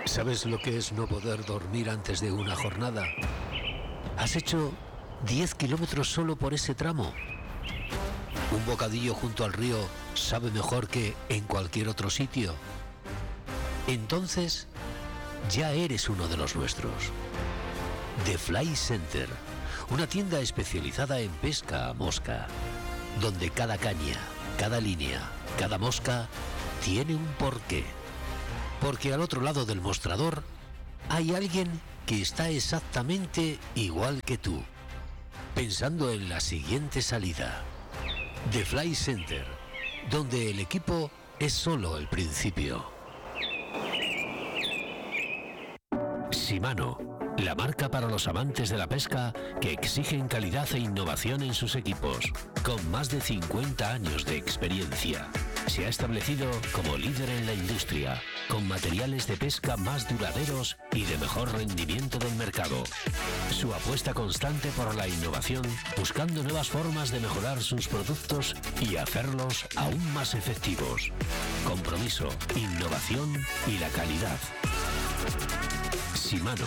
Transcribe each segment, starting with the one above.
¿Sabes lo que es no poder dormir antes de una jornada? ¿Has hecho 10 kilómetros solo por ese tramo? ¿Un bocadillo junto al río sabe mejor que en cualquier otro sitio? Entonces, ya eres uno de los nuestros. The Fly Center, una tienda especializada en pesca a mosca, donde cada caña, cada línea, cada mosca tiene un porqué. Porque al otro lado del mostrador hay alguien que está exactamente igual que tú, pensando en la siguiente salida. The Fly Center, donde el equipo es solo el principio. Shimano, la marca para los amantes de la pesca que exigen calidad e innovación en sus equipos, con más de 50 años de experiencia. Se ha establecido como líder en la industria, con materiales de pesca más duraderos y de mejor rendimiento del mercado. Su apuesta constante por la innovación, buscando nuevas formas de mejorar sus productos y hacerlos aún más efectivos. Compromiso, innovación y la calidad. Shimano.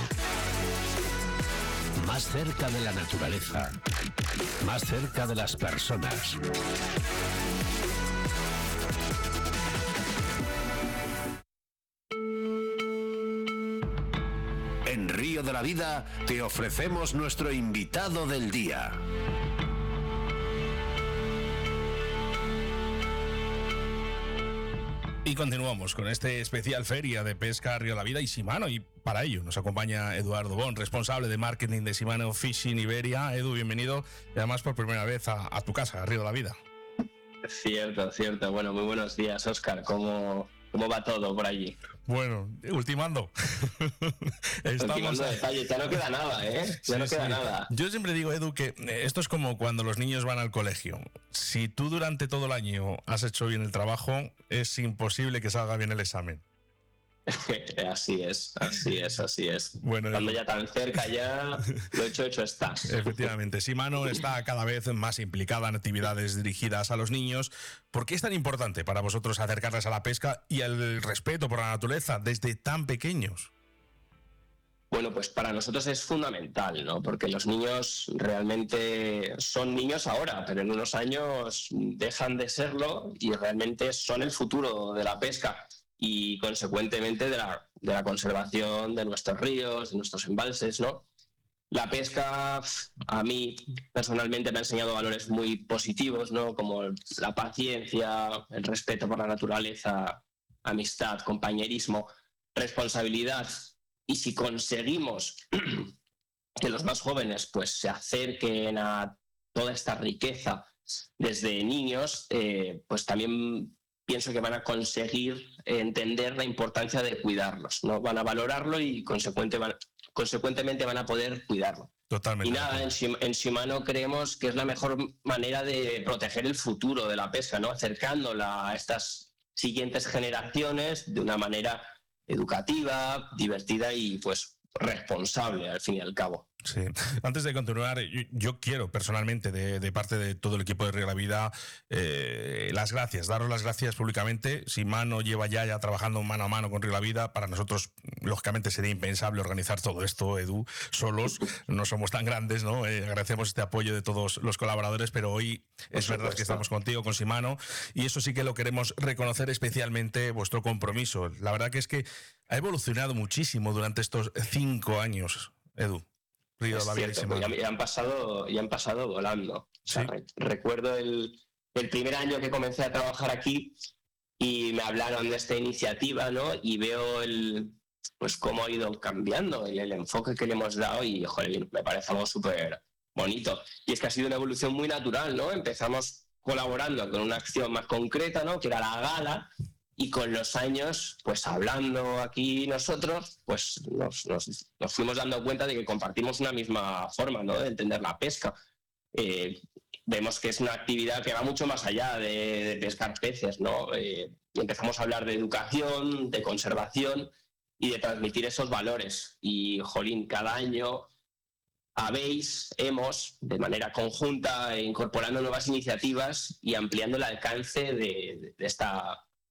Más cerca de la naturaleza. Más cerca de las personas. En Río de la Vida te ofrecemos nuestro invitado del día. Y continuamos con este especial Feria de Pesca Río de la Vida y Shimano, y para ello nos acompaña Eduardo Bon, responsable de marketing de Shimano Fishing Iberia. Edu, bienvenido, y además por primera vez a tu casa, a Río de la Vida. Cierto. Bueno, muy buenos días, Óscar. ¿Cómo va todo por allí? Bueno, ultimando. Ultimando detalles, ya no queda nada, ¿eh? Ya no queda nada. Yo siempre digo, Edu, que esto es como cuando los niños van al colegio. Si tú durante todo el año has hecho bien el trabajo, es imposible que salga bien el examen. Así es. Bueno, cuando ya tan cerca, ya lo hecho está. Efectivamente, Shimano está cada vez más implicada en actividades dirigidas a los niños. ¿Por qué es tan importante para vosotros acercarles a la pesca y al respeto por la naturaleza desde tan pequeños? Bueno, pues para nosotros es fundamental, ¿no? Porque los niños realmente son niños ahora, pero en unos años dejan de serlo y realmente son el futuro de la pesca y consecuentemente de la conservación de nuestros ríos, de nuestros embalses, ¿no? La pesca a mí personalmente me ha enseñado valores muy positivos, ¿no? Como la paciencia, el respeto por la naturaleza, amistad, compañerismo, responsabilidad. Y si conseguimos que los más jóvenes pues se acerquen a toda esta riqueza desde niños, pues también pienso que van a conseguir entender la importancia de cuidarlos, ¿no? Van a valorarlo y consecuentemente van a poder cuidarlo. Totalmente. Y nada, en Shimano creemos que es la mejor manera de proteger el futuro de la pesca, ¿no? Acercándola a estas siguientes generaciones de una manera educativa, divertida y pues responsable al fin y al cabo. Sí. Antes de continuar, yo quiero personalmente, de parte de todo el equipo de Río de la Vida, daros las gracias públicamente. Shimano lleva ya trabajando mano a mano con Río de la Vida. Para nosotros, lógicamente, sería impensable organizar todo esto, Edu, solos. No somos tan grandes, ¿no? Agradecemos este apoyo de todos los colaboradores, pero hoy es verdad que estamos contigo, con Shimano, y eso sí que lo queremos reconocer especialmente, vuestro compromiso. La verdad que es que ha evolucionado muchísimo durante estos 5 años, Edu. Río de la Vida. Ya han pasado volando. ¿Sí? O sea, recuerdo el primer año que comencé a trabajar aquí y me hablaron de esta iniciativa, ¿no? Y veo pues cómo ha ido cambiando el enfoque que le hemos dado y, joder, me parece algo súper bonito. Y es que ha sido una evolución muy natural, ¿no? Empezamos colaborando con una acción más concreta, ¿no? Que era la gala. Y con los años, pues hablando aquí nosotros, pues nos fuimos dando cuenta de que compartimos una misma forma, ¿no? De entender la pesca. Vemos que es una actividad que va mucho más allá de pescar peces, ¿no? Y empezamos a hablar de educación, de conservación y de transmitir esos valores. Y, jolín, cada año hemos, de manera conjunta, incorporando nuevas iniciativas y ampliando el alcance de esta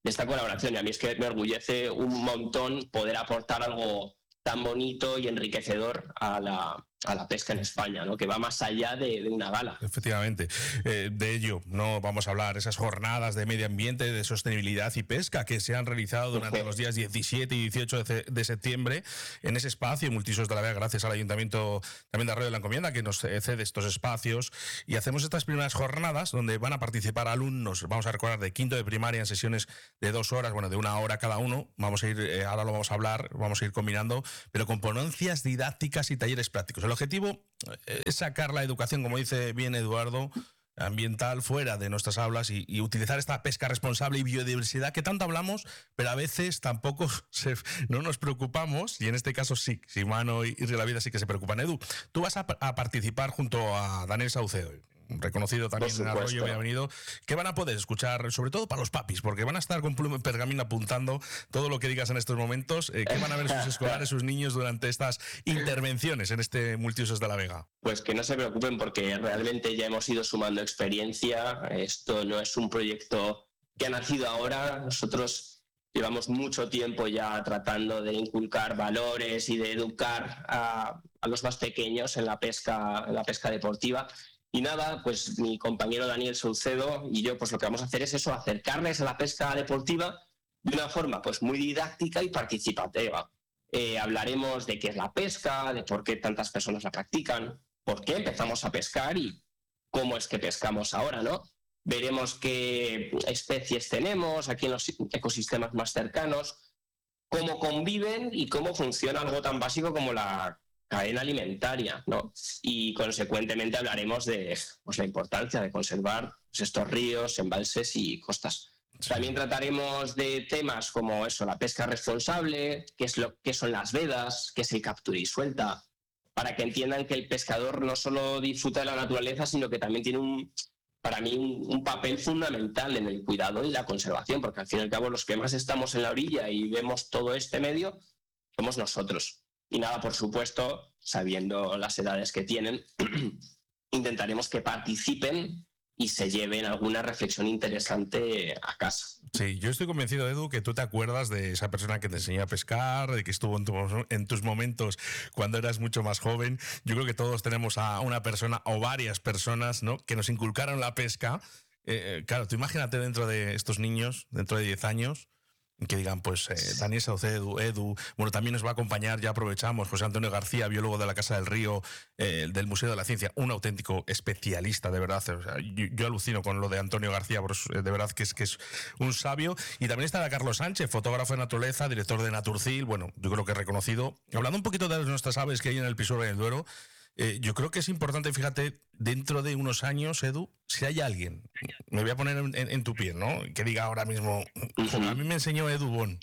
esta colaboración. Y a mí es que me orgullece un montón poder aportar algo tan bonito y enriquecedor a la pesca en España, ¿no? Que va más allá de una gala. Efectivamente. De ello no vamos a hablar, esas jornadas de medio ambiente, de sostenibilidad y pesca que se han realizado durante los días 17 y 18 de septiembre en ese espacio Multiusos de la Vega, gracias al Ayuntamiento también de Arroyo de la Encomienda, que nos cede estos espacios. Y hacemos estas primeras jornadas donde van a participar alumnos, vamos a recordar, de quinto de primaria en sesiones de 2 horas, bueno, de 1 hora cada uno. Vamos a ir, ahora lo vamos a hablar, vamos a ir combinando, pero con ponencias didácticas y talleres prácticos. El objetivo es sacar la educación, como dice bien Eduardo, ambiental fuera de nuestras aulas y utilizar esta pesca responsable y biodiversidad que tanto hablamos, pero a veces tampoco no nos preocupamos, y en este caso sí, Mano y Riela Vida sí que se preocupan. Edu, tú vas a participar junto a Daniel Saucedo, reconocido también en Arroyo, bienvenido, que van a poder escuchar, sobre todo para los papis, porque van a estar con pluma y pergamino apuntando todo lo que digas en estos momentos, que van a ver sus escolares, sus niños durante estas intervenciones en este Multiusos de la Vega. Pues que no se preocupen, porque realmente ya hemos ido sumando experiencia. Esto no es un proyecto que ha nacido ahora. Nosotros llevamos mucho tiempo ya tratando de inculcar valores y de educar a los más pequeños en la pesca deportiva. Y nada, pues mi compañero Daniel Saucedo y yo, pues lo que vamos a hacer es eso, acercarles a la pesca deportiva de una forma pues muy didáctica y participativa. Hablaremos de qué es la pesca, de por qué tantas personas la practican, por qué empezamos a pescar y cómo es que pescamos ahora, ¿no? Veremos qué especies tenemos aquí en los ecosistemas más cercanos, cómo conviven y cómo funciona algo tan básico como la cadena alimentaria, ¿no? Y consecuentemente hablaremos de pues, la importancia de conservar pues, estos ríos, embalses y costas. Sí. También trataremos de temas como eso, la pesca responsable, qué son las vedas, qué es el captura y suelta, para que entiendan que el pescador no solo disfruta de la naturaleza, sino que también tiene para mí un papel fundamental en el cuidado y la conservación, porque al fin y al cabo los que más estamos en la orilla y vemos todo este medio somos nosotros. Y nada, por supuesto, sabiendo las edades que tienen, intentaremos que participen y se lleven alguna reflexión interesante a casa. Sí, yo estoy convencido, Edu, que tú te acuerdas de esa persona que te enseñó a pescar, de que estuvo en tus momentos cuando eras mucho más joven. Yo creo que todos tenemos a una persona o varias personas, ¿no?, que nos inculcaron la pesca. Claro, tú imagínate dentro de estos niños, dentro de 10 años, que digan, pues Daniel Saucedo, Edu, bueno, también nos va a acompañar, ya aprovechamos, José Antonio García, biólogo de la Casa del Río, del Museo de la Ciencia, un auténtico especialista, de verdad. O sea, yo alucino con lo de Antonio García, de verdad que es un sabio. Y también estará Carlos Sánchez, fotógrafo de naturaleza, director de Naturcil, bueno, yo creo que reconocido. Hablando un poquito de nuestras aves que hay en el Pisuerga y el Duero, yo creo que es importante, fíjate, dentro de unos años, Edu, si hay alguien, me voy a poner en tu piel, ¿no?, que diga ahora mismo, a mí me enseñó Edu Bon.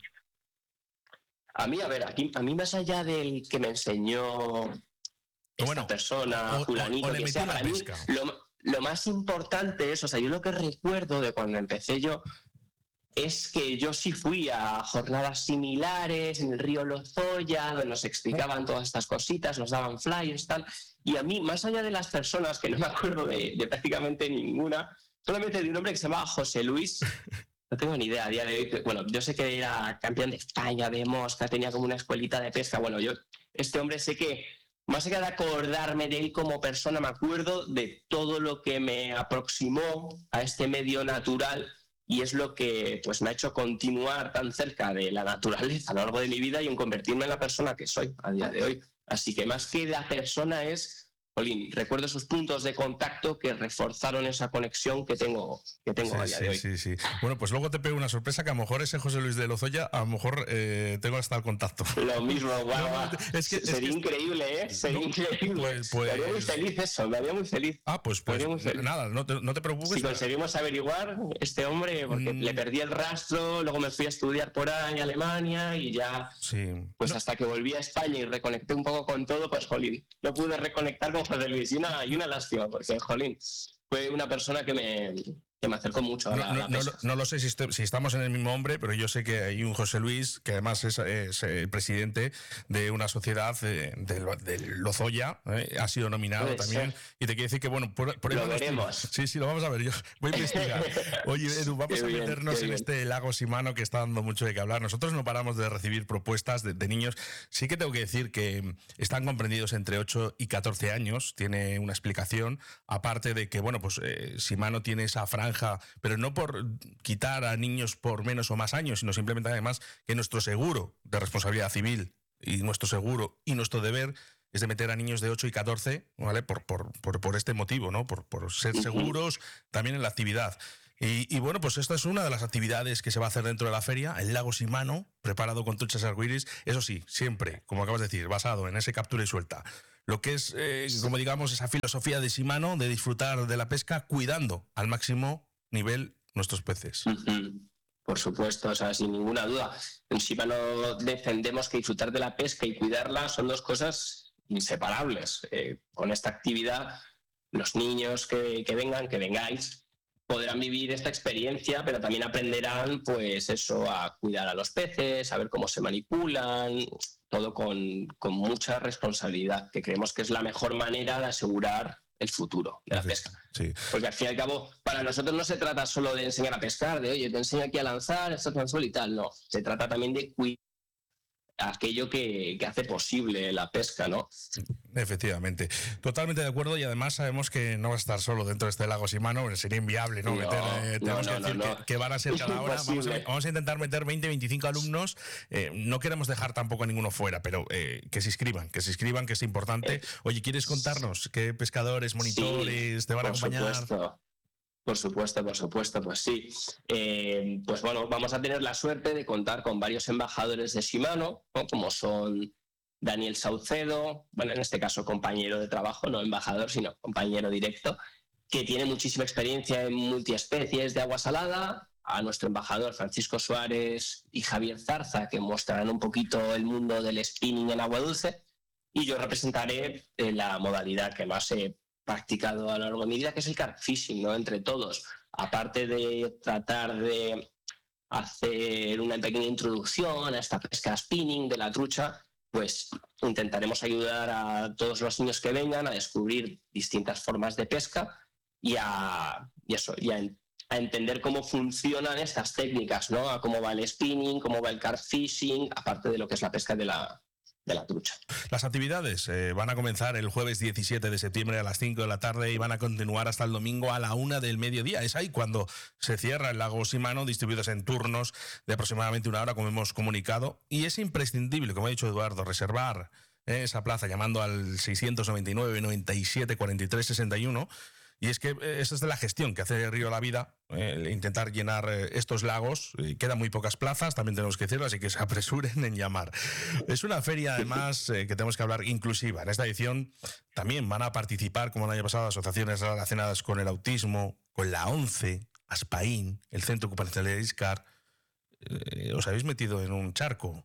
A mí, a ver, a mí más allá del que me enseñó esta persona, fulanito, que sea, para mí, lo más importante es, o sea, yo lo que recuerdo de cuando empecé yo, es que yo sí fui a jornadas similares en el río Lozoya, donde nos explicaban todas estas cositas, nos daban flyers, tal. Y a mí, más allá de las personas, que no me acuerdo de prácticamente ninguna, solamente de un hombre que se llamaba José Luis, no tengo ni idea a día de hoy. Bueno, yo sé que era campeón de España de mosca, tenía como una escuelita de pesca. Bueno, este hombre sé que, más allá de acordarme de él como persona, me acuerdo de todo lo que me aproximó a este medio natural. Y es lo que pues, me ha hecho continuar tan cerca de la naturaleza a lo largo de mi vida y en convertirme en la persona que soy a día de hoy. Así que más que la persona es, Jolín, recuerdo esos puntos de contacto que reforzaron esa conexión que tengo a día de hoy. Sí. Bueno, pues luego te pego una sorpresa, que a lo mejor ese José Luis de Lozoya, a lo mejor tengo hasta el contacto. Lo mismo, guau. Sería increíble, ¿eh? Sería increíble. Me haría muy feliz eso, me haría muy feliz. Ah, pues nada, no te preocupes. Si conseguimos averiguar este hombre, porque le perdí el rastro, luego me fui a estudiar por ahí a Alemania y ya, pues hasta que volví a España y reconecté un poco con todo, pues jolín, no pude reconectar con José Luis y una lástima, porque jolín, fue una persona que que me acerco mucho a la pesca. No lo sé si estamos en el mismo hombre, pero yo sé que hay un José Luis, que además es el presidente de una sociedad del Lozoya, ha sido nominado también. Y te quiero decir que, bueno, por lo veremos. Sí, lo vamos a ver. Yo voy a investigar. Oye, Edu, vamos a meternos en este lago Simano que está dando mucho de qué hablar. Nosotros no paramos de recibir propuestas de niños. Sí que tengo que decir que están comprendidos entre 8 y 14 años. Tiene una explicación, aparte de que, bueno, pues Simano tiene esa franja, pero no por quitar a niños por menos o más años, sino simplemente además que nuestro seguro de responsabilidad civil y nuestro seguro y nuestro deber es de meter a niños de 8 y 14, ¿vale? Por este motivo, ¿no? Por ser seguros también en la actividad. Y bueno, pues esta es una de las actividades que se va a hacer dentro de la feria, el lago Simano, preparado con truchas arcoíris. Eso sí, siempre, como acabas de decir, basado en ese captura y suelta. Lo que es, como digamos, esa filosofía de Simano de disfrutar de la pesca cuidando al máximo nivel nuestros peces. Por supuesto, o sea, sin ninguna duda. En Simano defendemos que disfrutar de la pesca y cuidarla son dos cosas inseparables. Con esta actividad, los niños que vengáis, podrán vivir esta experiencia, pero también aprenderán, pues eso, a cuidar a los peces, a ver cómo se manipulan, todo con mucha responsabilidad, que creemos que es la mejor manera de asegurar el futuro de la pesca. Sí. Porque al fin y al cabo, para nosotros no se trata solo de enseñar a pescar, de oye, te enseño aquí a lanzar, esto es anzuelo y tal, no. Se trata también de cuidar aquello que hace posible la pesca, ¿no? Efectivamente, totalmente de acuerdo, y además sabemos que no va a estar solo dentro de este lago Simano, sería inviable, ¿no? Tenemos que decir que van a ser cada hora, vamos a intentar meter 20, 25 alumnos, no queremos dejar tampoco a ninguno fuera, pero que se inscriban, que es importante. Oye, ¿quieres contarnos qué pescadores, monitores te van a acompañar? Por supuesto, pues sí. Pues bueno, vamos a tener la suerte de contar con varios embajadores de Shimano, ¿no? Como son Daniel Saucedo, bueno, en este caso compañero de trabajo, no embajador, sino compañero directo, que tiene muchísima experiencia en multiespecies de agua salada, a nuestro embajador Francisco Suárez y Javier Zarza, que mostrarán un poquito el mundo del spinning en agua dulce, y yo representaré la modalidad que más he practicado a lo largo de mi vida, que es el carp fishing, ¿no? Entre todos, aparte de tratar de hacer una pequeña introducción a esta pesca spinning de la trucha, pues intentaremos ayudar a todos los niños que vengan a descubrir distintas formas de pesca y a entender cómo funcionan estas técnicas, ¿no? A cómo va el spinning, cómo va el carp fishing, aparte de lo que es la pesca de la trucha. Las actividades van a comenzar el jueves 17 de septiembre a las 5 de la tarde y van a continuar hasta el domingo a la 1 del mediodía. Es ahí cuando se cierra el lago Simano, distribuidos en turnos de aproximadamente 1 hora, como hemos comunicado. Y es imprescindible, como ha dicho Eduardo, reservar esa plaza llamando al 699 97 43 61. Y es que esa es de la gestión que hace Río La Vida, intentar llenar estos lagos. Quedan muy pocas plazas, también tenemos que decirlo, así que se apresuren en llamar. Es una feria, además, que tenemos que hablar inclusiva. En esta edición también van a participar, como el año pasado, asociaciones relacionadas con el autismo, con la ONCE, Aspaín, el Centro Ocupacional de ISCAR. ¿Os habéis metido en un charco?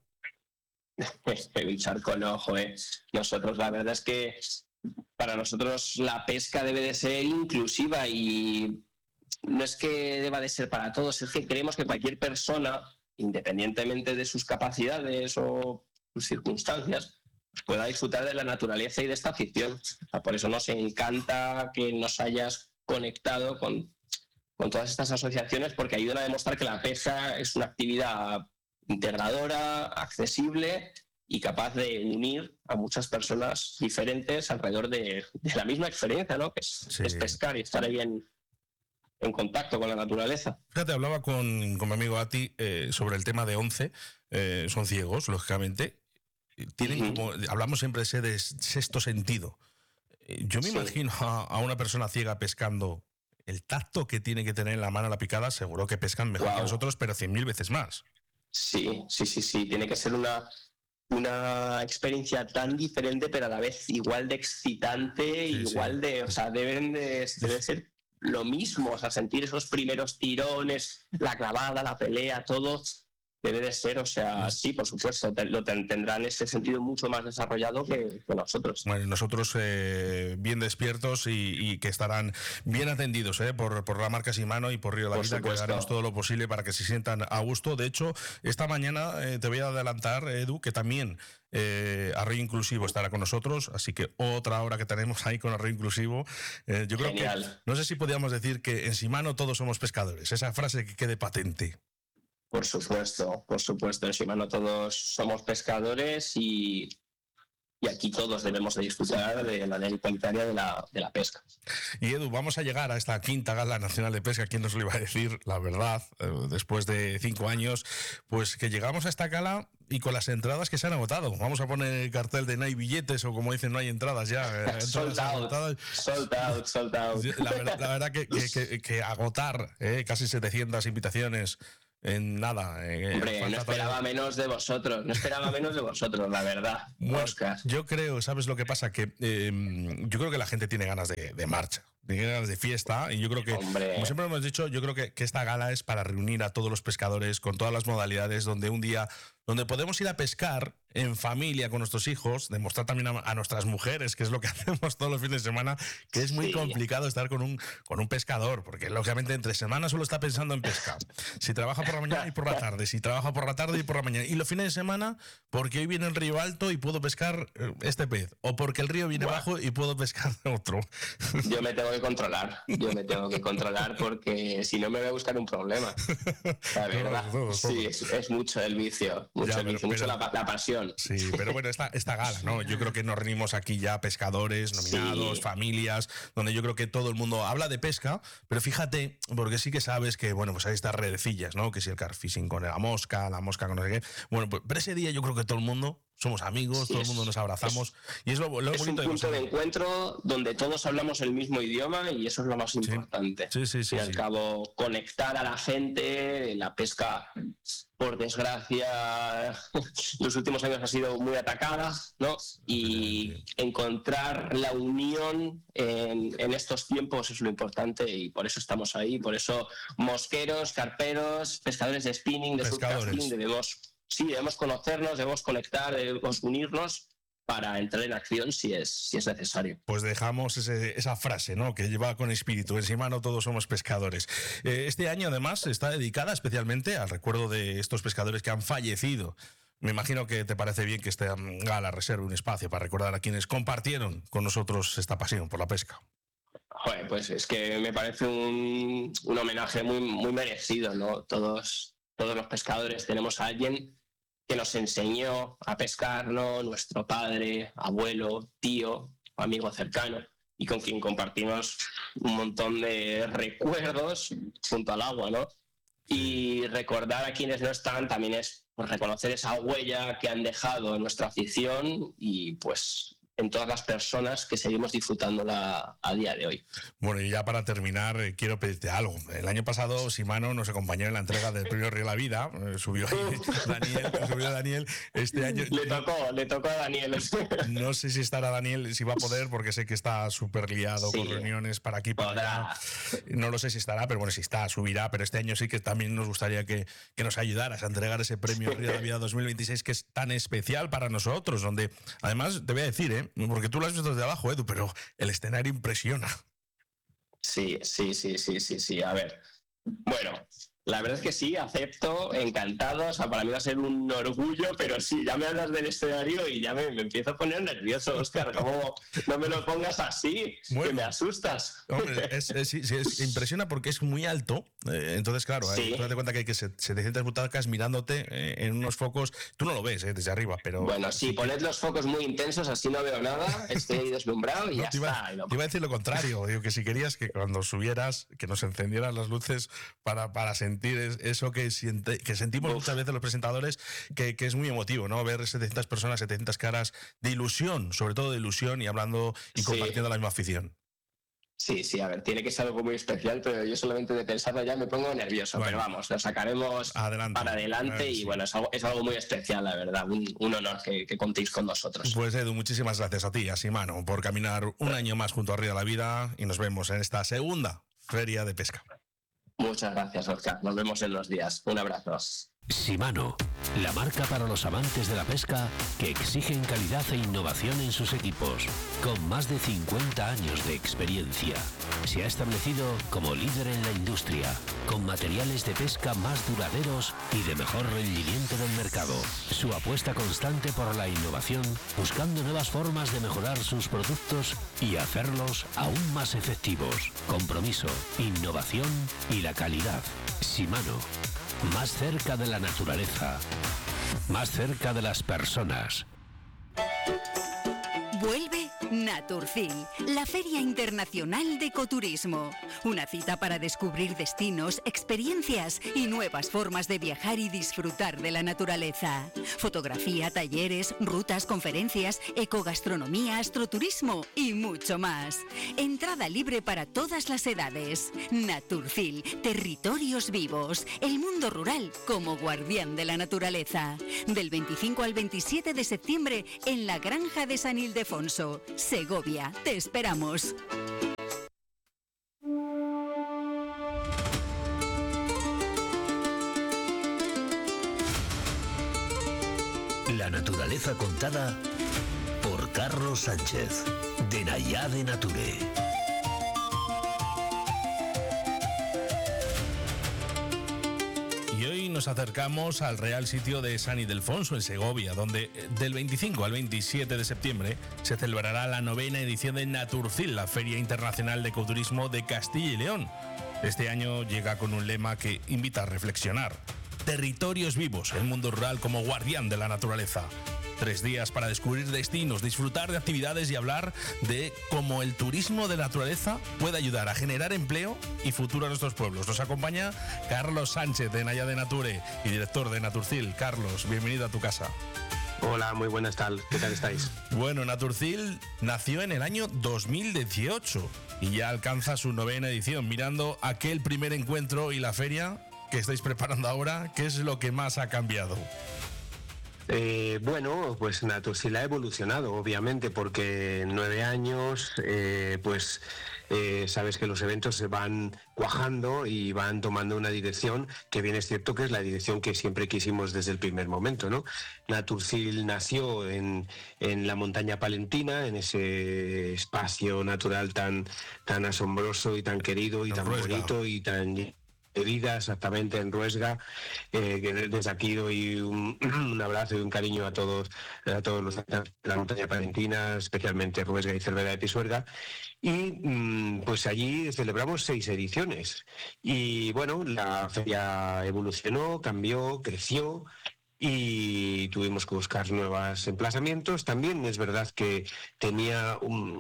Un charco no, joder. Nosotros, la verdad es que para nosotros la pesca debe de ser inclusiva y no es que deba de ser para todos, es que creemos que cualquier persona, independientemente de sus capacidades o sus circunstancias, pueda disfrutar de la naturaleza y de esta afición. Por eso nos encanta que nos hayas conectado con todas estas asociaciones, porque ayudan a demostrar que la pesca es una actividad integradora, accesible y capaz de unir a muchas personas diferentes alrededor de la misma experiencia, ¿no? Que es pescar y estar ahí en contacto con la naturaleza. Fíjate, hablaba con mi amigo Ati sobre el tema de ONCE. Son ciegos, lógicamente. Tienen hablamos siempre de sexto sentido. Yo me imagino a una persona ciega pescando, el tacto que tiene que tener en la mano la picada, seguro que pescan mejor que nosotros, pero 100.000 veces más. Sí. Tiene que ser una experiencia tan diferente, pero a la vez igual de excitante, o sea, debe ser lo mismo, o sea, sentir esos primeros tirones, la clavada, la pelea, todo debe de ser, o sea, sí, por supuesto, tendrán ese sentido mucho más desarrollado que nosotros. Bueno, nosotros bien despiertos y que estarán bien atendidos por la marca Shimano y por Río de la Vida, que haremos todo lo posible para que se sientan a gusto. De hecho, esta mañana te voy a adelantar, Edu, que también Arroyo Inclusivo estará con nosotros, así que otra hora que tenemos ahí con Arroyo Inclusivo. Yo creo que, no sé si podríamos decir que en Shimano todos somos pescadores, esa frase que quede patente. Por supuesto, en Shimano todos somos pescadores y aquí todos debemos de disfrutar de la ley igualitaria de la pesca. Y Edu, vamos a llegar a esta 5ª Gala Nacional de Pesca. ¿Quién nos lo iba a decir? La verdad, después de 5 años, pues que llegamos a esta gala y con las entradas que se han agotado. Vamos a poner el cartel de no hay billetes, o como dicen, no hay entradas ya. Sold out. La verdad que agotar casi 700 invitaciones en nada. Hombre, no esperaba menos de vosotros, la verdad, bueno, Óscar. Yo creo, ¿sabes lo que pasa? Que yo creo que la gente tiene ganas de marcha, tiene ganas de fiesta, y yo creo que, como siempre hemos dicho, yo creo que esta gala es para reunir a todos los pescadores con todas las modalidades, donde un día donde podemos ir a pescar en familia con nuestros hijos, demostrar también a nuestras mujeres, que es lo que hacemos todos los fines de semana, que es muy complicado estar con un pescador, porque lógicamente entre semana solo está pensando en pesca. Si trabaja por la mañana y por la tarde, si trabaja por la tarde y por la mañana. Y los fines de semana, porque hoy viene el río alto y puedo pescar este pez, o porque el río viene bajo y puedo pescar otro. Yo me tengo que controlar, porque si no me voy a buscar un problema. La verdad, sí, es mucho el vicio. Mucho la pasión. Sí, pero bueno, esta gala, ¿no? Yo creo que nos reunimos aquí ya pescadores, nominados, familias, donde yo creo que todo el mundo habla de pesca, pero fíjate, porque sí que sabes que, bueno, pues hay estas redecillas, ¿no? Que si el carfishing con la mosca con no sé qué. Bueno, pues, pero ese día yo creo que todo el mundo somos amigos, todo el mundo nos abrazamos, y es lo bonito. Es un punto de encuentro donde todos hablamos el mismo idioma, y eso es lo más importante. Sí, al cabo, conectar a la gente. La pesca, por desgracia, los últimos años ha sido muy atacada, ¿no? Y encontrar la unión en estos tiempos es lo importante, y por eso estamos ahí. Por eso mosqueros, carperos, pescadores de spinning, de surfcasting, debemos conocernos, debemos conectar, debemos unirnos para entrar en acción si es necesario. Pues dejamos esa frase, ¿no?, que lleva con espíritu: en Shimano todos somos pescadores. Este año además está dedicada especialmente al recuerdo de estos pescadores que han fallecido. Me imagino que te parece bien que esta gala reserve un espacio para recordar a quienes compartieron con nosotros esta pasión por la pesca. Joder, pues es que me parece un homenaje muy merecido, ¿no? Todos los pescadores tenemos a alguien que nos enseñó a pescar, ¿no? Nuestro padre, abuelo, tío, amigo cercano, y con quien compartimos un montón de recuerdos junto al agua, ¿no? Y recordar a quienes no están también es, pues, reconocer esa huella que han dejado en nuestra afición, y pues en todas las personas que seguimos disfrutándola a día de hoy. Bueno, y ya para terminar, quiero pedirte algo. El año pasado Shimano nos acompañó en la entrega del premio Río de la Vida. Subió Daniel. Este año le tocó a Daniel. No sé si estará Daniel, si va a poder, porque sé que está súper liado con reuniones para aquí, para allá. No lo sé si estará, pero bueno, si está, subirá. Pero este año sí que también nos gustaría que nos ayudaras a entregar ese premio Río de la Vida 2026, que es tan especial para nosotros, donde además te voy a decir, porque tú lo has visto desde abajo, Edu, pero el escenario impresiona. Sí. A ver, bueno, la verdad es que sí, acepto, encantado. O sea, para mí va a ser un orgullo, pero sí, ya me hablas del escenario y ya me empiezo a poner nervioso, Óscar. ¿Cómo no me lo pongas así? Bueno, que me asustas. Hombre, impresiona porque es muy alto. Entonces, claro, tú date cuenta que hay que 700 butacas mirándote en unos focos. Tú no lo ves desde arriba, pero... Bueno, sí, poned los focos muy intensos, así no veo nada, estoy ahí deslumbrado y ya está. Te iba a decir lo contrario. Digo que si querías que cuando subieras, que nos encendieran las luces para sentir eso que sentimos muchas veces los presentadores, que es muy emotivo, ¿no? Ver 700 personas, 700 caras de ilusión, sobre todo de ilusión, y hablando y compartiendo la misma afición. Sí, a ver, tiene que ser algo muy especial, pero yo solamente de pensarlo ya me pongo nervioso. Bueno, pero vamos, lo sacaremos para adelante y bueno, es algo muy especial, la verdad, un honor que contéis con nosotros. Pues Edu, muchísimas gracias a ti, a Shimano, por caminar un año más junto a Río de la Vida, y nos vemos en esta segunda Feria de Pesca. Muchas gracias, Óscar. Nos vemos en los días. Un abrazo. Shimano, la marca para los amantes de la pesca que exigen calidad e innovación en sus equipos. Con más de 50 años de experiencia, se ha establecido como líder en la industria, con materiales de pesca más duraderos y de mejor rendimiento del mercado. Su apuesta constante por la innovación, buscando nuevas formas de mejorar sus productos y hacerlos aún más efectivos. Compromiso, innovación y la calidad. Shimano. Más cerca de la naturaleza, más cerca de las personas. Vuelve Naturfil, la Feria Internacional de Ecoturismo. Una cita para descubrir destinos, experiencias y nuevas formas de viajar y disfrutar de la naturaleza. Fotografía, talleres, rutas, conferencias, ecogastronomía, astroturismo y mucho más. Entrada libre para todas las edades. Naturfil, territorios vivos, el mundo rural como guardián de la naturaleza. Del 25 al 27 de septiembre en la Granja de San Ildefonso, Segovia. Te esperamos. La naturaleza contada por Carlos Sánchez, de Nayade Nature. Y hoy nos acercamos al Real Sitio de San Ildefonso, en Segovia, donde del 25 al 27 de septiembre se celebrará la 9ª edición de Naturfil, la Feria Internacional de Ecoturismo de Castilla y León. Este año llega con un lema que invita a reflexionar. Territorios vivos, el mundo rural como guardián de la naturaleza. 3 días para descubrir destinos, disfrutar de actividades y hablar de cómo el turismo de naturaleza puede ayudar a generar empleo y futuro a nuestros pueblos. Nos acompaña Carlos Sánchez, de Nayade Nature y director de Naturfil. Carlos, bienvenido a tu casa. Hola, muy buenas, ¿qué tal estáis? Bueno, Naturfil nació en el año 2018 y ya alcanza su 9ª edición. Mirando aquel primer encuentro y la feria que estáis preparando ahora, ¿qué es lo que más ha cambiado? Bueno, pues Naturfil ha evolucionado, obviamente, porque en 9 años, sabes que los eventos se van cuajando y van tomando una dirección que bien es cierto que es la dirección que siempre quisimos desde el primer momento, ¿no? Naturfil nació en la montaña palentina, en ese espacio natural tan asombroso y tan querido y tan bonito y tan vida, exactamente, en Ruesga, que desde aquí doy un abrazo y un cariño a todos los de la montaña palentina, especialmente Ruesga y Cervera de Pisuerga. Y pues allí celebramos 6 ediciones. Y bueno, la feria evolucionó, cambió, creció y tuvimos que buscar nuevos emplazamientos. También es verdad que tenía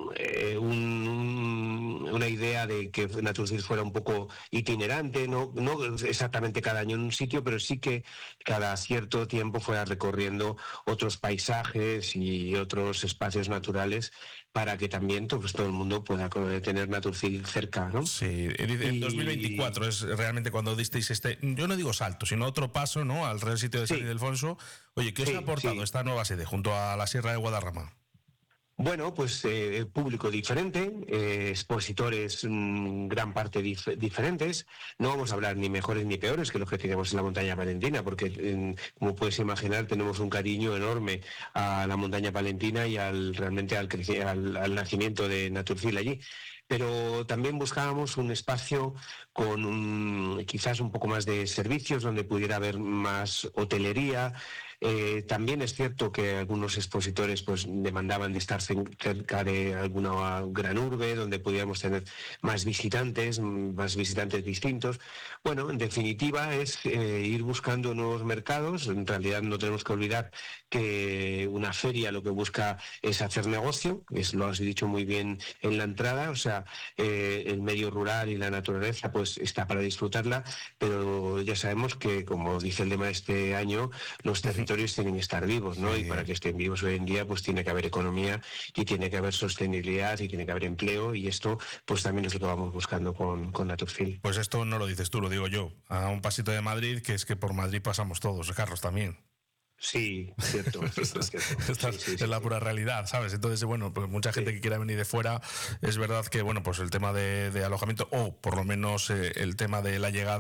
una idea de que Naturfil fuera un poco itinerante, no exactamente cada año en un sitio, pero sí que cada cierto tiempo fuera recorriendo otros paisajes y otros espacios naturales para que también todo el mundo pueda tener Naturfil cerca, ¿no? Sí, en 2024 es realmente cuando disteis yo no digo salto, sino otro paso, ¿no?, al Real Sitio de San Ildefonso. Oye, ¿qué os ha aportado esta nueva sede junto a la Sierra de Guadarrama? Bueno, pues público diferente, expositores gran parte diferentes. No vamos a hablar ni mejores ni peores que los que tenemos en la montaña palentina, porque como puedes imaginar tenemos un cariño enorme a la montaña palentina y realmente al nacimiento de Naturfil allí. Pero también buscábamos un espacio con quizás un poco más de servicios, donde pudiera haber más hotelería. También es cierto que algunos expositores pues demandaban de estar cerca de alguna gran urbe donde pudiéramos tener más visitantes distintos. Bueno, en definitiva es ir buscando nuevos mercados. En realidad no tenemos que olvidar que una feria lo que busca es hacer negocio, lo has dicho muy bien en la entrada, o sea, el medio rural y la naturaleza pues está para disfrutarla, pero ya sabemos que, como dice el lema de este año, los territorios tienen que estar vivos, ¿no? Sí. Y para que estén vivos hoy en día pues tiene que haber economía y tiene que haber sostenibilidad y tiene que haber empleo, y esto pues también es lo que vamos buscando con Naturfil. Pues esto no lo dices tú, lo digo yo, a un pasito de Madrid, que es que por Madrid pasamos todos, Carlos, también. Sí, cierto. Esta es la pura realidad, ¿sabes? Entonces, bueno, pues mucha gente que quiera venir de fuera, es verdad que, bueno, pues el tema de alojamiento, o por lo menos el tema de la llegada,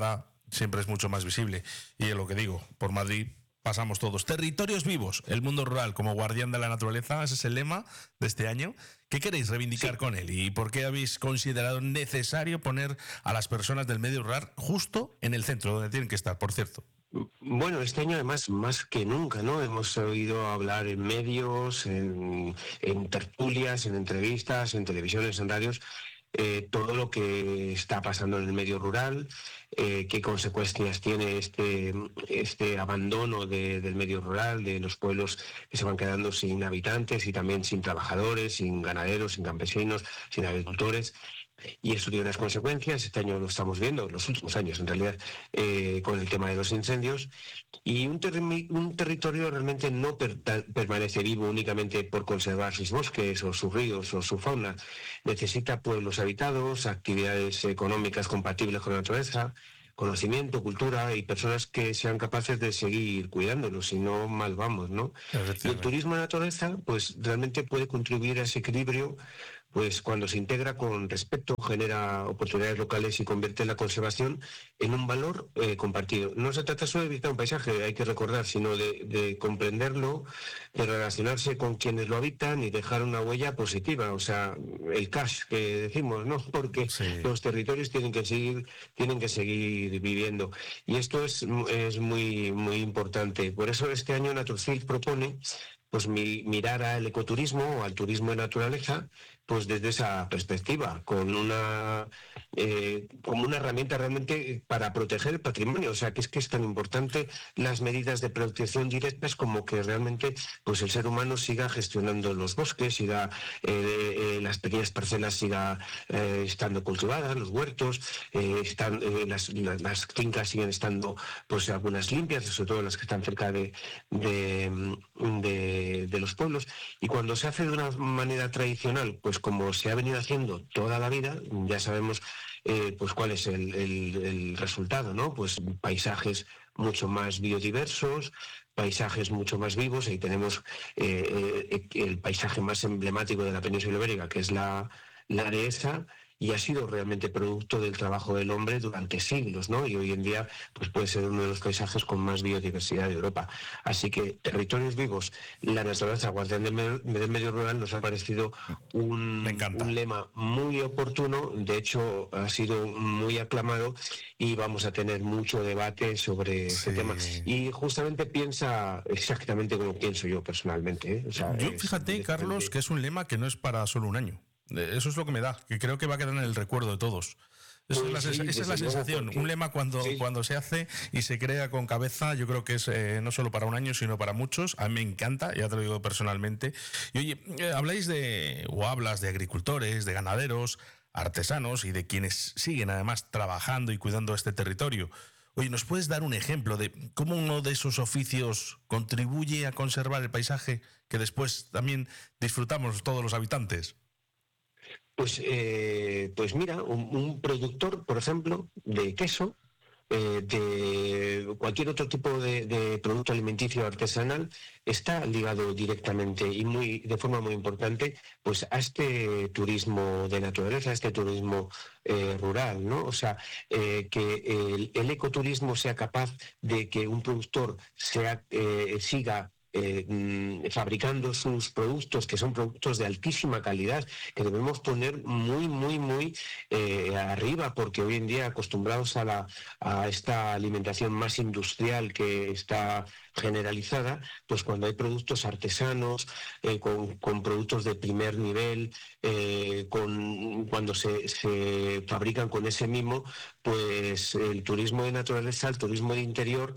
siempre es mucho más visible. Y es lo que digo, por Madrid pasamos todos. Territorios vivos, el mundo rural como guardián de la naturaleza, ese es el lema de este año. ¿Qué queréis reivindicar con él? ¿Y por qué habéis considerado necesario poner a las personas del medio rural justo en el centro, donde tienen que estar, por cierto? Bueno, este año además, más que nunca, ¿no? Hemos oído hablar en medios, en tertulias, en entrevistas, en televisiones, en radios, todo lo que está pasando en el medio rural, qué consecuencias tiene este abandono del medio rural, de los pueblos que se van quedando sin habitantes y también sin trabajadores, sin ganaderos, sin campesinos, sin agricultores. Y eso tiene unas consecuencias. Este año lo estamos viendo, los últimos años en realidad, con el tema de los incendios. Y un territorio realmente no permanece vivo únicamente por conservar sus bosques o sus ríos o su fauna. Necesita pueblos habitados, actividades económicas compatibles con la naturaleza, conocimiento, cultura y personas que sean capaces de seguir cuidándolo, si no mal vamos, ¿no? Y el turismo de naturaleza, pues realmente puede contribuir a ese equilibrio, pues cuando se integra con respeto, genera oportunidades locales y convierte la conservación en un valor compartido. No se trata solo de visitar un paisaje, hay que recordar, sino de comprenderlo, de relacionarse con quienes lo habitan y dejar una huella positiva, o sea, el cash que decimos, ¿no? Porque los territorios tienen que seguir viviendo. Y esto es muy, muy importante. Por eso este año Naturfield propone pues mirar al ecoturismo o al turismo de naturaleza pues desde esa perspectiva, como una herramienta realmente para proteger el patrimonio. O sea, que es tan importante las medidas de protección directas como que realmente pues el ser humano siga gestionando los bosques, siga las pequeñas parcelas siga estando cultivadas, los huertos, las fincas siguen estando pues algunas limpias, sobre todo las que están cerca de los pueblos. Y cuando se hace de una manera tradicional, pues como se ha venido haciendo toda la vida, ya sabemos pues cuál es el resultado, ¿no? Pues paisajes mucho más biodiversos, paisajes mucho más vivos. Ahí tenemos el paisaje más emblemático de la península ibérica, que es la dehesa, y ha sido realmente producto del trabajo del hombre durante siglos, ¿no? Y hoy en día pues puede ser uno de los paisajes con más biodiversidad de Europa. Así que territorios vivos, la naturaleza, guardián del medio rural, nos ha parecido un lema muy oportuno. De hecho, ha sido muy aclamado y vamos a tener mucho debate sobre este tema. Y justamente piensa exactamente como pienso yo personalmente, ¿eh? O sea, yo fíjate, Carlos, que es un lema que no es para solo un año. Eso es lo que me da, que creo que va a quedar en el recuerdo de todos. Esa es la sensación. Un lema cuando se hace y se crea con cabeza, yo creo que es no solo para un año, sino para muchos. A mí me encanta, ya te lo digo personalmente. Y oye, hablas de agricultores, de ganaderos, artesanos y de quienes siguen además trabajando y cuidando este territorio. Oye, ¿nos puedes dar un ejemplo de cómo uno de esos oficios contribuye a conservar el paisaje que después también disfrutamos todos los habitantes? Pues mira, un productor, por ejemplo, de queso, de cualquier otro tipo de producto alimenticio artesanal, está ligado directamente y de forma muy importante pues a este turismo de naturaleza, a este turismo rural, ¿no? O sea, que el ecoturismo sea capaz de que un productor siga fabricando sus productos, que son productos de altísima calidad, que debemos poner muy, muy, muy arriba, porque hoy en día, acostumbrados a esta alimentación más industrial que está generalizada, pues cuando hay productos artesanos, con productos de primer nivel, cuando se fabrican con ese mimo, pues el turismo de naturaleza, el turismo de interior,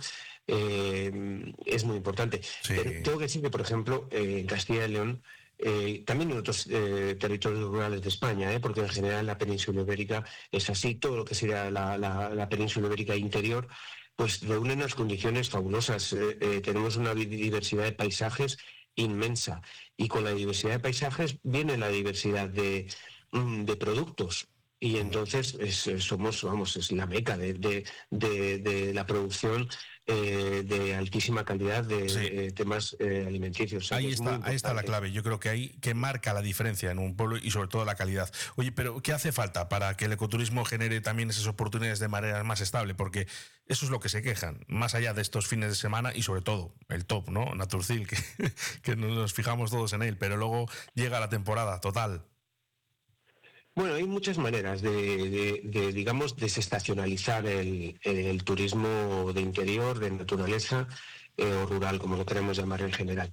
es muy importante. Sí. Pero tengo que decir que, por ejemplo, en Castilla y León, también en otros territorios rurales de España, porque en general la península ibérica es así, todo lo que sería la península ibérica interior, pues reúne unas condiciones fabulosas. Tenemos una diversidad de paisajes inmensa, y con la diversidad de paisajes viene la diversidad de productos. Y entonces es la meca de la producción de altísima calidad de temas alimenticios. O sea, ahí está la clave. Yo creo que ahí que marca la diferencia en un pueblo y sobre todo la calidad. Oye, pero ¿qué hace falta para que el ecoturismo genere también esas oportunidades de manera más estable? Porque eso es lo que se quejan, más allá de estos fines de semana y sobre todo el top, ¿no? Naturcil, que nos fijamos todos en él, pero luego llega la temporada total. Bueno, hay muchas maneras de digamos, desestacionalizar el turismo de interior, de naturaleza o rural, como lo queremos llamar en general.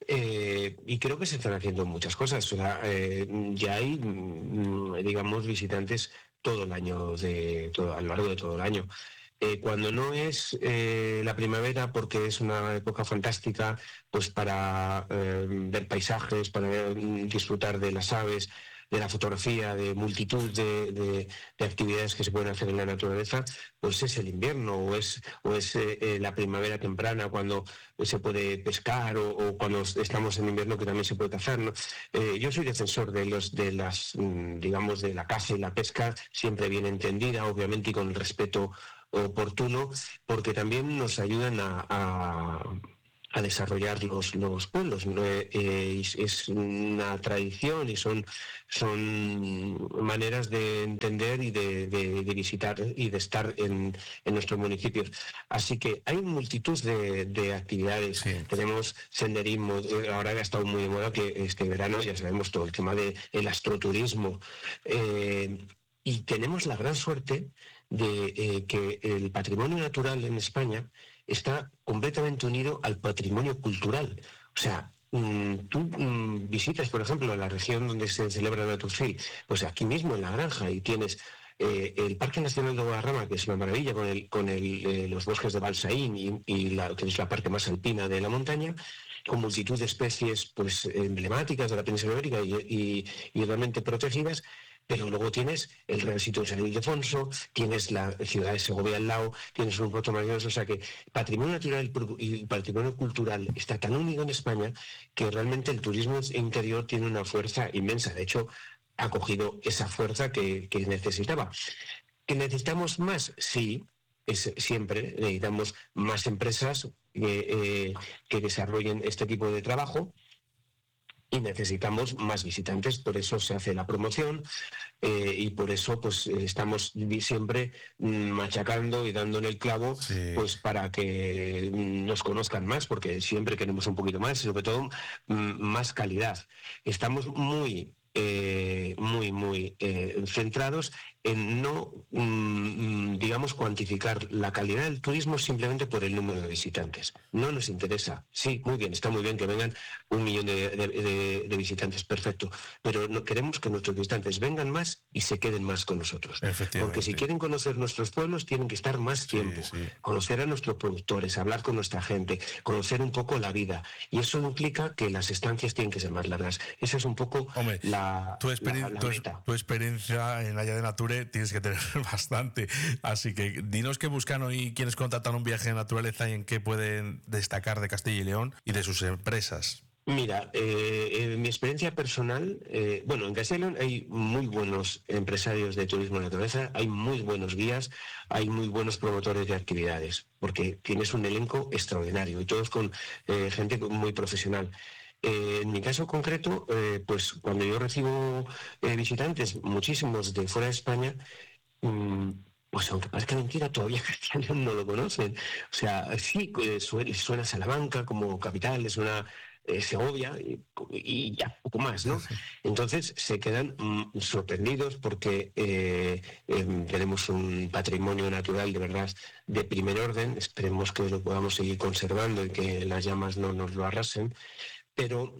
Y creo que se están haciendo muchas cosas. O sea, ya hay, digamos, visitantes todo el año, a lo largo de todo el año. Cuando no es la primavera, porque es una época fantástica, pues para ver paisajes, para disfrutar de las aves, de la fotografía, de multitud de actividades que se pueden hacer en la naturaleza, pues es el invierno o es la primavera temprana, cuando se puede pescar, o cuando estamos en invierno, que también se puede cazar, ¿no? Yo soy defensor digamos, de la caza y la pesca, siempre bien entendida, obviamente, y con el respeto oportuno, porque también nos ayudan a desarrollar los pueblos, ¿no? Es una tradición y son maneras de entender y de visitar y de estar en nuestros municipios. Así que hay multitud de actividades. Sí. Tenemos senderismo, ahora ha estado muy de moda que este verano, ya sabemos, todo el tema del astroturismo. Y tenemos la gran suerte de que el patrimonio natural en España está completamente unido al patrimonio cultural. O sea, tú visitas, por ejemplo, la región donde se celebra Naturfil, pues aquí mismo en La Granja, y tienes el Parque Nacional de Guadarrama, que es una maravilla, con los bosques de Balsaín que es la parte más alpina de la montaña, con multitud de especies pues emblemáticas de la península ibérica y realmente protegidas. Pero luego tienes el Real Sitio de San Ildefonso, tienes la ciudad de Segovia al lado, tienes un puerto maravilloso. O sea que patrimonio natural y patrimonio cultural está tan unido en España que realmente el turismo interior tiene una fuerza inmensa. De hecho, ha cogido esa fuerza que necesitaba. ¿Que necesitamos más? Sí, siempre necesitamos más empresas que desarrollen este tipo de trabajo. Y necesitamos más visitantes, por eso se hace la promoción y por eso pues estamos siempre machacando y dando en el clavo, sí, pues para que nos conozcan más, porque siempre queremos un poquito más y sobre todo más calidad. Estamos muy centrados en no, digamos, cuantificar la calidad del turismo simplemente por el número de visitantes. No nos interesa. Sí, muy bien, está muy bien que vengan 1 millón de visitantes, perfecto, pero no queremos que nuestros visitantes vengan más y se queden más con nosotros. Porque si quieren conocer nuestros pueblos, tienen que estar más tiempo, sí. Conocer a nuestros productores, hablar con nuestra gente, conocer un poco la vida, y eso implica que las estancias tienen que ser más largas. Esa es un poco tu experiencia en Allá de Nature tienes que tener bastante, así que dinos qué buscan hoy quienes contratan un viaje de naturaleza y en qué pueden destacar de Castilla y León y de sus empresas. Mira, en mi experiencia personal, en Castilla y León hay muy buenos empresarios de turismo de naturaleza, hay muy buenos guías, hay muy buenos promotores de actividades, porque tienes un elenco extraordinario y todos con gente muy profesional. En mi caso concreto, pues cuando yo recibo visitantes, muchísimos de fuera de España, pues aunque parezca mentira, todavía Castilla y León no lo conocen. O sea, sí, suena Salamanca como capital, suena Segovia y ya, poco más, ¿no? Entonces se quedan sorprendidos porque tenemos un patrimonio natural de verdad de primer orden. Esperemos que lo podamos seguir conservando y que las llamas no nos lo arrasen. Pero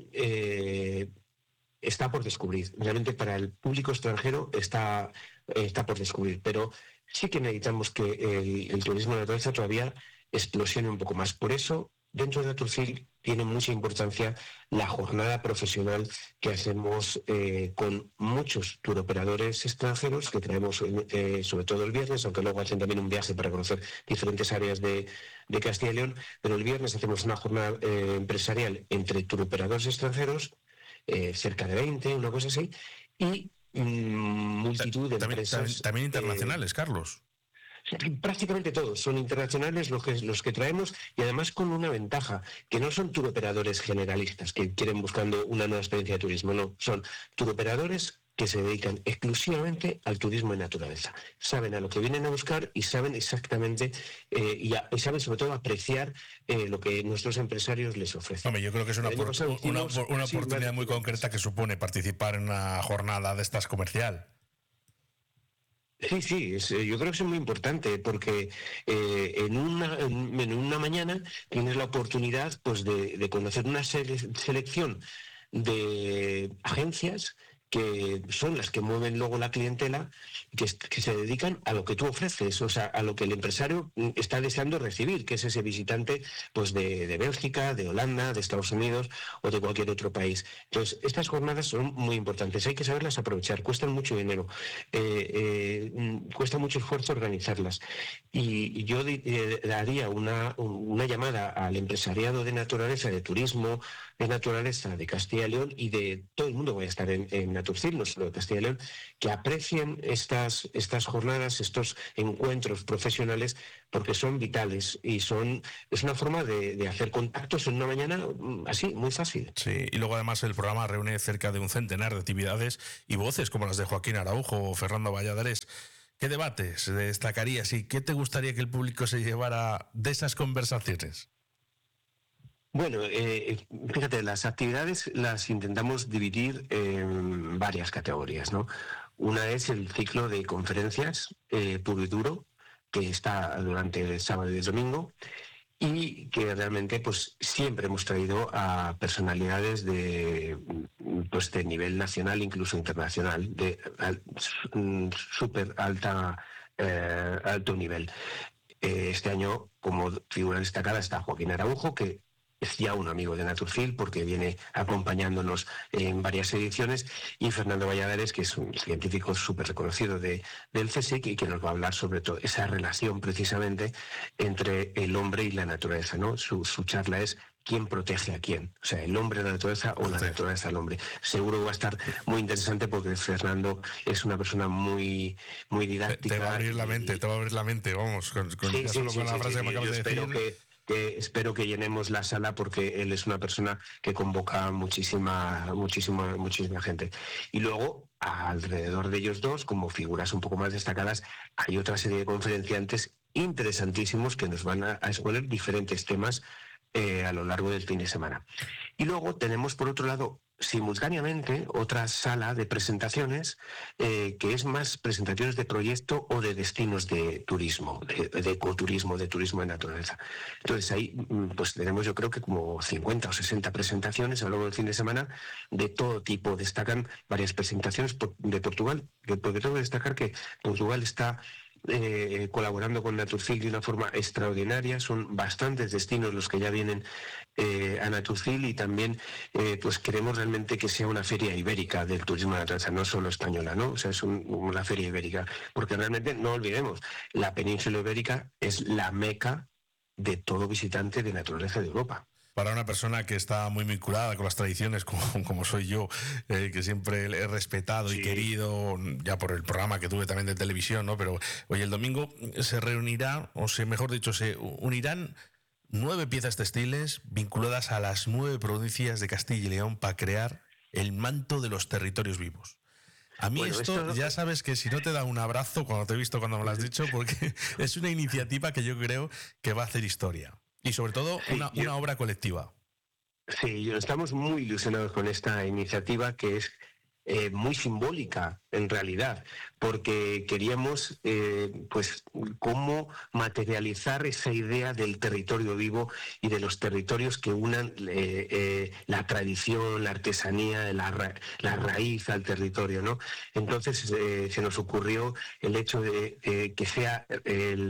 está por descubrir. Realmente para el público extranjero está por descubrir. Pero sí que necesitamos que el turismo de naturaleza todavía explosione un poco más. Por eso, dentro de Naturfil tiene mucha importancia la jornada profesional que hacemos con muchos turoperadores extranjeros que traemos sobre todo el viernes, aunque luego hacen también un viaje para conocer diferentes áreas de Castilla y León, pero el viernes hacemos una jornada empresarial entre turoperadores extranjeros, cerca de 20, una cosa así, y multitud de empresas. También internacionales, Carlos. Prácticamente todos son internacionales los que traemos, y además con una ventaja, que no son turoperadores generalistas que quieren buscando una nueva experiencia de turismo, no, son turoperadores que se dedican exclusivamente al turismo de naturaleza. Saben a lo que vienen a buscar y saben exactamente, y saben sobre todo apreciar lo que nuestros empresarios les ofrecen. Hombre, yo creo que es una oportunidad muy concreta que supone participar en una jornada de estas comercial. Sí, yo creo que es muy importante porque en una mañana tienes la oportunidad, pues, de conocer una selección de agencias que son las que mueven luego la clientela, que se dedican a lo que tú ofreces, o sea, a lo que el empresario está deseando recibir, que es ese visitante, pues, de Bélgica, de Holanda, de Estados Unidos o de cualquier otro país. Entonces, estas jornadas son muy importantes, hay que saberlas aprovechar, cuestan mucho dinero, cuesta mucho esfuerzo organizarlas. Y yo daría una llamada al empresariado de naturaleza, de turismo de naturaleza de Castilla y León, y de todo el mundo, voy a estar en Naturfil, no solo de Castilla y León, que aprecien estas jornadas, estos encuentros profesionales, porque son vitales y es una forma de hacer contactos en una mañana así, muy fácil. Sí, y luego además el programa reúne cerca de un centenar de actividades y voces como las de Joaquín Araujo o Fernando Valladares. ¿Qué debates destacarías y qué te gustaría que el público se llevara de esas conversaciones? Bueno, fíjate, las actividades las intentamos dividir en varias categorías, ¿no? Una es el ciclo de conferencias puro y duro, que está durante el sábado y el domingo, y que realmente, pues, siempre hemos traído a personalidades de nivel nacional, incluso internacional, de súper alto nivel. Este año, como figura destacada, está Joaquín Araujo, que es ya un amigo de Naturfil porque viene acompañándonos en varias ediciones, y Fernando Valladares, que es un científico súper reconocido del CSIC y que nos va a hablar sobre todo esa relación precisamente entre el hombre y la naturaleza, ¿no? Su charla es ¿quién protege a quién? O sea, el hombre a la naturaleza o la naturaleza al hombre. Seguro va a estar muy interesante porque Fernando es una persona muy, muy didáctica. Te va a abrir la mente, vamos, con la frase que me acabas de decir. Espero que llenemos la sala porque él es una persona que convoca muchísima gente. Y luego, alrededor de ellos dos, como figuras un poco más destacadas, hay otra serie de conferenciantes interesantísimos que nos van a exponer diferentes temas a lo largo del fin de semana. Y luego tenemos, por otro lado, simultáneamente otra sala de presentaciones que es más presentaciones de proyecto o de destinos de turismo, de ecoturismo, de turismo de naturaleza. Entonces ahí pues tenemos, yo creo que como 50 o 60 presentaciones a lo largo del fin de semana de todo tipo. Destacan varias presentaciones de Portugal, porque tengo que destacar que Portugal está colaborando con Naturfil de una forma extraordinaria. Son bastantes destinos los que ya vienen a Naturfil, y también pues queremos realmente que sea una feria ibérica del turismo de naturaleza, no solo española, ¿no? O sea, es una feria ibérica, porque realmente no olvidemos, la península ibérica es la meca de todo visitante de naturaleza de Europa. Para una persona que está muy vinculada con las tradiciones, como soy yo, que siempre he respetado y querido, ya por el programa que tuve también de televisión, ¿no? Pero hoy el domingo se reunirá, mejor dicho, se unirán 9 piezas textiles vinculadas a las 9 provincias de Castilla y León para crear el manto de los territorios vivos. A mí esto ya sabes que si no te da un abrazo cuando te he visto, cuando me lo has dicho, porque es una iniciativa que yo creo que va a hacer historia. Y sobre todo una obra colectiva. Sí, estamos muy ilusionados con esta iniciativa, que es muy simbólica en realidad, porque queríamos pues cómo materializar esa idea del territorio vivo y de los territorios que unan la tradición, la artesanía, la raíz al territorio, ¿no? Entonces se nos ocurrió el hecho de que sea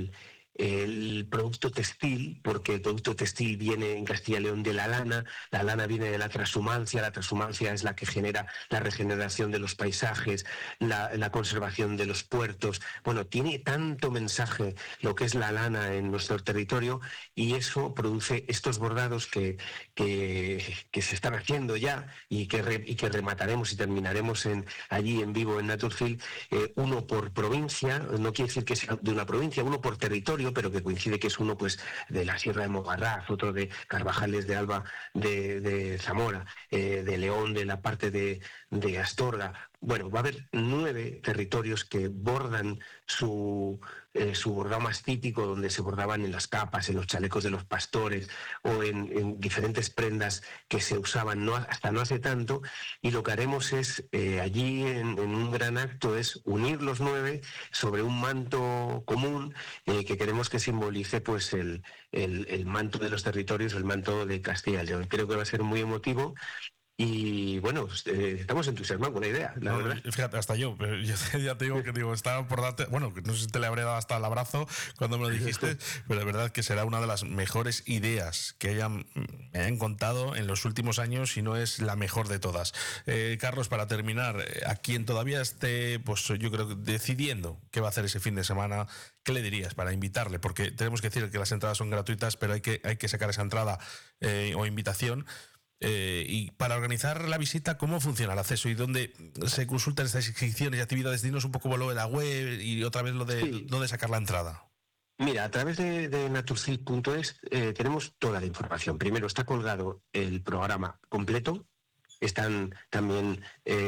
el producto textil, porque el producto textil viene en Castilla y León de la lana viene de la transhumancia es la que genera la regeneración de los paisajes, la conservación de los puertos. Bueno, tiene tanto mensaje lo que es la lana en nuestro territorio, y eso produce estos bordados que se están haciendo ya y que remataremos y terminaremos allí en vivo en Naturfil, uno por provincia, no quiere decir que sea de una provincia, uno por territorio, pero que coincide que es uno pues de la Sierra de Mogarraz, otro de Carvajales de Alba de Zamora, de León, de la parte de Astorga. Bueno, va a haber 9 territorios que bordan su bordado más típico, donde se bordaban en las capas, en los chalecos de los pastores o en diferentes prendas que se usaban hasta no hace tanto, y lo que haremos es, allí en un gran acto, es unir los 9 sobre un manto común que queremos que simbolice pues el manto de los territorios, el manto de Castilla y León. Creo que va a ser muy emotivo. Y bueno, estamos entusiasmados con la idea, la verdad. Fíjate, hasta yo ya te digo que estaba por darte, bueno, no sé si te le habré dado hasta el abrazo cuando me lo dijiste, pero de verdad que será una de las mejores ideas que me hayan contado en los últimos años, si no es la mejor de todas. Carlos, para terminar, a quien todavía esté, pues yo creo que decidiendo qué va a hacer ese fin de semana, ¿qué le dirías para invitarle? Porque tenemos que decir que las entradas son gratuitas, pero hay que sacar esa entrada o invitación. Y para organizar la visita, ¿cómo funciona el acceso y dónde se consultan estas inscripciones y actividades? Dinos un poco lo de la web y otra vez lo de dónde sacar la entrada. Mira, a través de naturfil.es tenemos toda la información. Primero, está colgado el programa completo, están también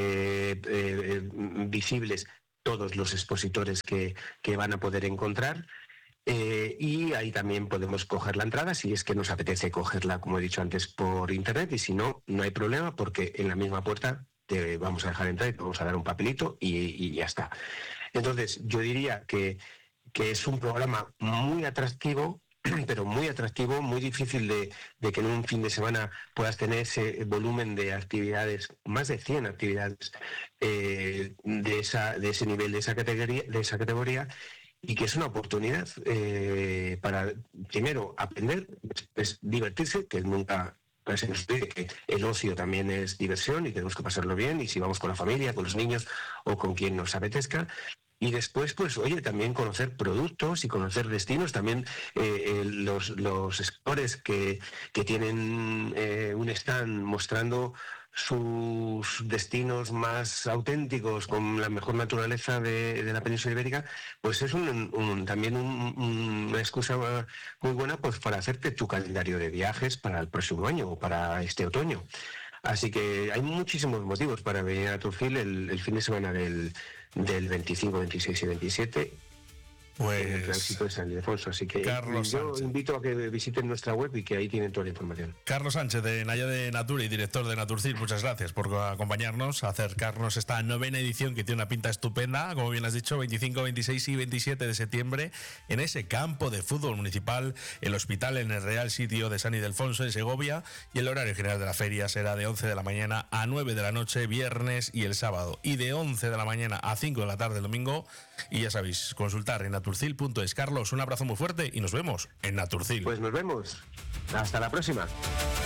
visibles todos los expositores que van a poder encontrar. Y ahí también podemos coger la entrada si es que nos apetece cogerla, como he dicho antes, por internet, y si no, no hay problema, porque en la misma puerta te vamos a dejar entrar y te vamos a dar un papelito y ya está. Entonces, yo diría que es un programa muy atractivo, pero muy atractivo, muy difícil de que en un fin de semana puedas tener ese volumen de actividades, más de 100 actividades de ese nivel, de esa categoría, y que es una oportunidad para, primero, aprender, después divertirse, que nunca se nos olvide que el ocio también es diversión y tenemos que pasarlo bien, y si vamos con la familia, con los niños o con quien nos apetezca. Y después, pues, oye, también conocer productos y conocer destinos. También los expositores que tienen un stand mostrando sus destinos más auténticos, con la mejor naturaleza de la península ibérica, pues es también una excusa muy buena pues para hacerte tu calendario de viajes para el próximo año o para este otoño. Así que hay muchísimos motivos para venir a Naturfil el fin de semana del 25, 26 y 27. Pues en el tránsito de San Ildefonso. Así que Carlos yo Sánchez. invito a que visiten nuestra web y que ahí tienen toda la información. Carlos Sánchez, de Naya de Natura y director de Naturfil, muchas gracias por acompañarnos, acercarnos esta 9ª edición que tiene una pinta estupenda, como bien has dicho, 25, 26 y 27 de septiembre, en ese campo de fútbol municipal, el hospital en el Real Sitio de San Ildefonso, en Segovia, y el horario general de la feria será de 11 de la mañana a 9 de la noche, viernes y el sábado, y de 11 de la mañana a 5 de la tarde el domingo, y ya sabéis, consultar en naturfil.es. Carlos, un abrazo muy fuerte y nos vemos en Naturfil. Pues nos vemos. Hasta la próxima.